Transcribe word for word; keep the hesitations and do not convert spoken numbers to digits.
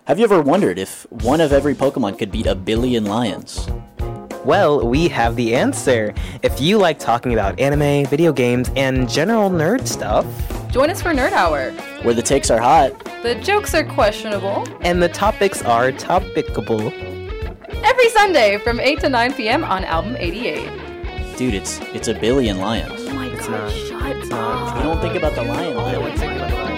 Have you ever wondered if one of every Pokemon could beat a billion lions? Well, we have the answer. If you like talking about anime, video games, and general nerd stuff, join us for Nerd Hour, where the takes are hot, the jokes are questionable, and the topics are topicable. Every Sunday from eight to nine p.m. on Album eighty-eight. Dude, it's it's a billion lions. Oh my It's god, not. shut It's up. not. You don't think about the lion. No one's thinking about the lion.